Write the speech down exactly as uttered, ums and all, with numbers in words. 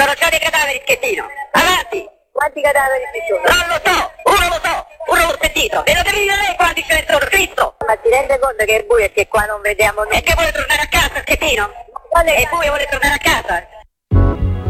sono già dei cadaveri, Schettino. Avanti. Quanti cadaveri ci sono? Non lo so, uno lo so, uno l'ho sentito. E lo devi dire lei quanti ce ne sono, Cristo. Ma ti rende conto che è buio e che qua non vediamo E niente? che vuole tornare a casa, Schettino? Quale E poi vuole tornare a casa.